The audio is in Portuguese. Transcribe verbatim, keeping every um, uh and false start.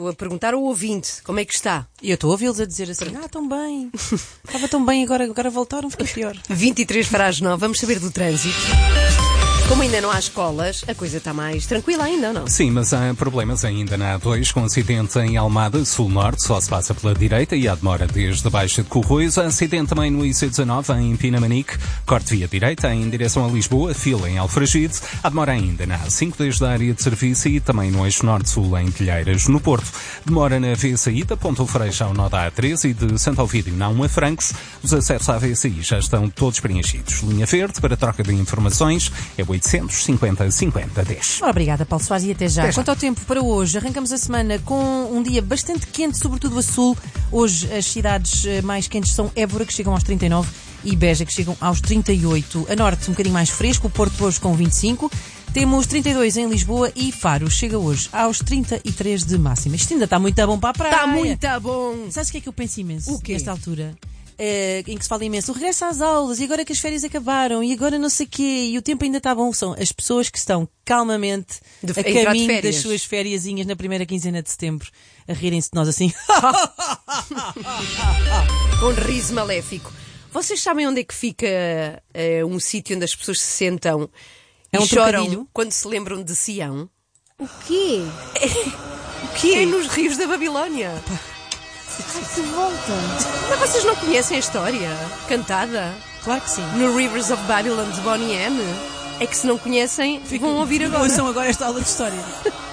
Estou a perguntar ao ouvinte como é que está. E eu estou a ouvi-los a dizer assim, ah, tão bem, estava tão bem, agora, agora voltaram, ficou pior. vinte e três para as nove, vamos saber do trânsito. Como ainda não há escolas, a coisa está mais tranquila ainda, ou não? Sim, mas há problemas ainda na A dois, com acidente em Almada, sul-norte, só se passa pela direita e há demora desde a Baixa de Corroios. Há acidente também no I C dezanove, em Pinamanique, corte via direita, em direção a Lisboa, fila em Alfragide. Há demora ainda na A cinco, desde a área de serviço e também no eixo norte-sul, em Telheiras, no Porto. Demora na via saída, Ponta Freixo ao nó da A treze e de Santo Ovídio na um a Francos. Os acessos à V C I já estão todos preenchidos. Linha verde, para troca de informações, é oitocentos e cinquenta, cinquenta, dez. Obrigada, Paulo Soares, e até já. Até já. Quanto ao tempo para hoje, arrancamos a semana com um dia bastante quente, sobretudo a sul. Hoje as cidades mais quentes são Évora, que chegam aos trinta e nove, e Beja, que chegam aos trinta e oito. A norte um bocadinho mais fresco, o Porto hoje com vinte e cinco. Temos trinta e dois em Lisboa e Faro chega hoje aos trinta e três de máxima. Isto ainda está muito bom para a praia. Está muito bom! Sabes o que é que eu penso imenso? O quê? Nesta altura? Uh, em que se fala imenso, o regresso às aulas, e agora que as férias acabaram, e agora não sei o quê, e o tempo ainda está bom. São as pessoas que estão calmamente De- a a entrar de caminho férias. das suas fériasinhas na primeira quinzena de setembro, a rirem-se de nós assim. Com riso maléfico. Vocês sabem onde é que fica eh, um sítio onde as pessoas se sentam É e um choram trocadilho? quando se lembram de Sião? O quê? O que é nos rios da Babilónia? Ai, que volta! Mas vocês não conhecem a história cantada Claro que sim. no Rivers of Babylon de Bonnie M? É que se não conhecem, vão ouvir agora. Ouçam agora esta aula de história.